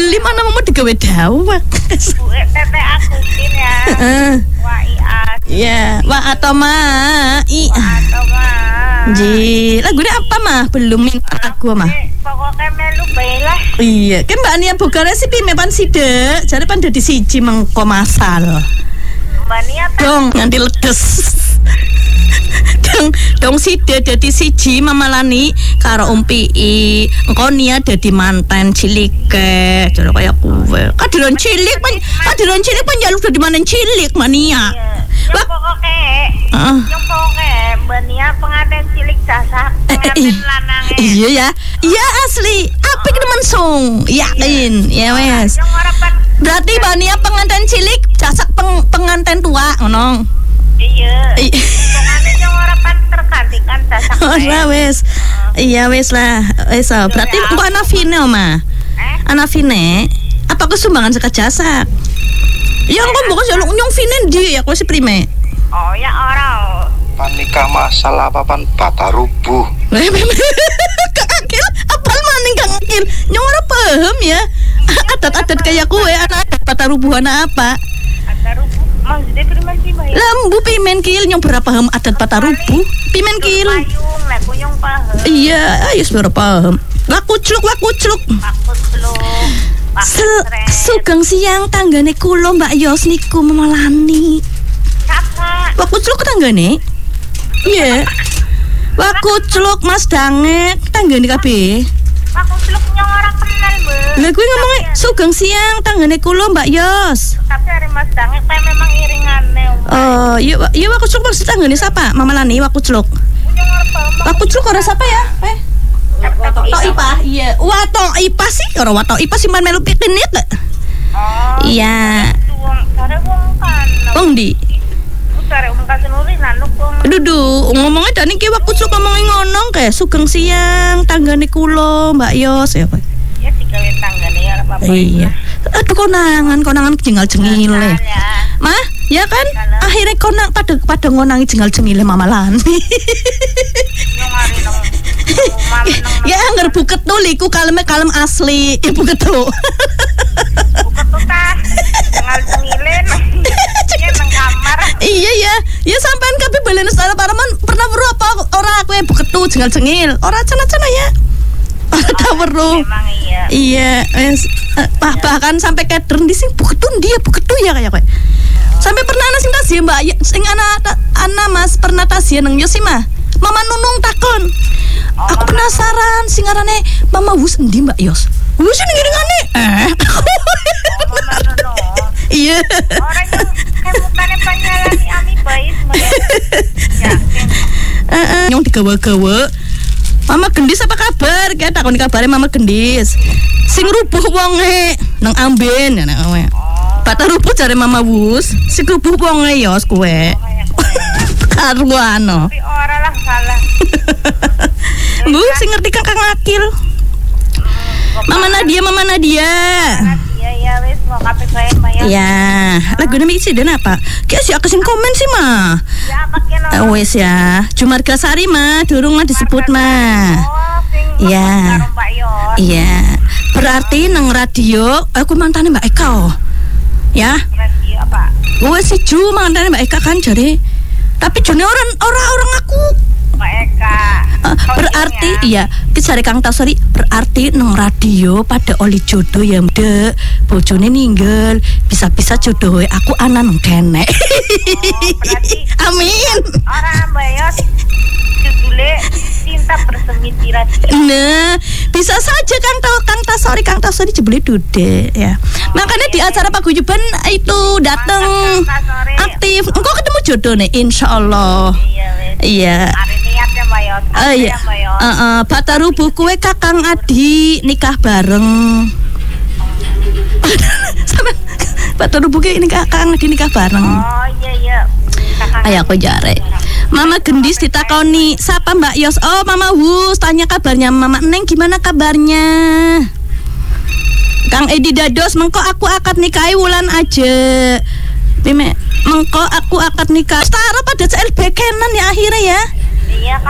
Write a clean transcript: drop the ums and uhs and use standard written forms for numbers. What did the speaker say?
beli mana mau digawe dawet. Tete aku kin ya. Wah iya, wah atau mah. atau mah. Ji, lagunya apa mah? Belum minta aku mah. Pokoknya melu bae lah. Iya, kan Mbak Nia boga resipi mepan sida, jare pan dadi siji mengko masal. Mbak Nia Dong nganti ledes. Dong sida dadi siji Mama Lani karo Ii. Engko Nia dadi manten cilike, jare kaya kuwe. Kadiran cilik pan njaluk dadi manten cilik Mania. Yang pokoknya Mbak Nia pengantin cilik sasak, pengantin lanang. Iya ya. Iya asli. Apik nemen sung. Yakin. Ya wes. Yang harapan Berarti Mbak Nia pengantin cilik, jasak pengantin tua ngono. iya. Pengantin yang harapan tergantikan sasak. Ora wes. Iya wes lah. Wes. Berarti engko ana Vine Oma. Ana Vine. Apa kesumbangan saka jasak? Ya engko mbok jaluk nyong Vine ndi ya kowe si prime. Oh ya ora. Panikah masalah papan bata rubuh. Kak Akil, apal maning Kak Akil? Nyong ora paham ya. Adat-adat kayak kue, anak adat bata rubuh anak apa? Ada rubuh. Maksudnya primen sih Mbak. Lembu pimen kil, nyong berapa paham adat bata rubuh? Pimen kil. Payung, leku yang paham. Iya, ayo berapa paham. Wakucluk. Aku celuk. Sugeng siang tanggane kula Mbak Yos niku memalani. Siapa? Wakucluk tanggane? Iya. Wakucluk Mas Danget tanggane kabeh. Aku celuk yang orang kenal Mbak. Lah kuwi ngomongnya sugeng siang tanggane kula Mbak Yos. Tapi hari Mas Dangit kayak memang iringannya. Oh, iya Wakucluk maksud tanggane siapa? Mama Lani Wakucluk. Yang orang paham. Wakucluk ora siapa ya? Watok Ipa. Iya, Watok Ipa sih. Ora Watok Ipa sih melu piknik. Oh. Iya. Wong cari wong kan. Wong ndi? Cari wong kasih nulis nanuk wong. Dudu, ngomongnya dani ki Wakucluk ngomongin ngono kayak sugeng siang tanggane kula Mbak Yos ya kowe. Ya digawe tanggane ya apa-apa. Iya. Aduh konangan jengal-jengile. Mah, ya kan? Akhirnya konang pada ngonangi jengal-jengile Mama Lani. Yang hari nang Ya anggar buket tuh liku kalem asli. Ya buket tuh. buka tuh tah. Tinggal cengilin. Iya nang kamar. Iya ya. Ya sampean kabeh balen Nusantara Paraman pernah weruh apa ora kowe buket tuh jengal-jengil. Ora cana-cana ya. Ora ta weruh. Memang iya. Iya, bahkan sampai kadern di sing buketu ya kayak kowe. Sampai pernah ana sing tasih Mbak, sing ana Mas pernah tasih nang Yosima. Mama Nunung takon. Aku penasaran sing ngarane Mama Wus endi Mbak Yos? Wus sing ngiringane. Mama Nunung. Iya. Orang yang mukanya panyalani ami baik ya. Nyong digawa-gawa. Mama Gendis apa kabar? Kayak takon kabare Mama Gendis. Sing rubuh wonge nang amben ya nek kowe. Bata rubuh jare Mama Wus, sing rubuh wonge Yos kowe. Karuano. Tapi ora lah salah. Bu, sing ngerti Kang Akil. Mama Nadia. Iya ya wis mau kape bae Mbak ya. Ya, lagune miki den apa? Ki sih aku sing komen sih mah. Ya pakai nomor. Wes ya, Jumarga Sari mah durung mah disebut mah. Oh, sing Iya. karo Mbak Yos. Iya. Berarti nang radio aku mantane Mbak Eka. Oh. Ya. Radio apa? Wes si Ju mantane Mbak Eka kan jare. Tapi jane orang aku. Mbak Eka. Berarti iya, kisare Kang Tasori berarti nang radio pada oli jodoh ya Mbak. Bojone ninggal, bisa-bisa jodoh aku ana nang kene. Berarti Amin. orang Mbak Yos judulnya cinta bersemi di radio. Nah, bisa saja Kang Tasori jebule dude ya. Makanya di acara paguyuban itu datang aktif. Engkau ketemu jodohnya insyaallah. Iya. Hari niat ya Mbak Yos. Iya. Bata rubuh kue Kakang Adi nikah bareng. Sampai bata rubuh kue ini Kakang Adi nikah bareng. Oh iya. Ayo aku jare. Mama Gendis ditakoni, siapa Mbak Yos? Oh Mama Wus, tanya kabarnya Mama Neng gimana kabarnya? Kang Edi Dados, mengko aku akad nikahi wulan aja. Mengko aku akad nikah. Setara pada CLB Kenan ya akhirnya ya. Iya.